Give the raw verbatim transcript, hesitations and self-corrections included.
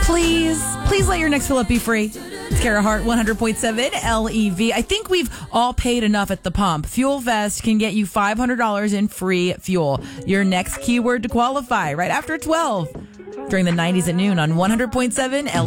Please, please let your next fill up be free. It's Kara Hart, one hundred point seven L E V. I think we've all paid enough at the pump. Fuel Vest can get you five hundred dollars in free fuel. Your next keyword to qualify right after twelve during the nineties at noon on one hundred point seven L E V.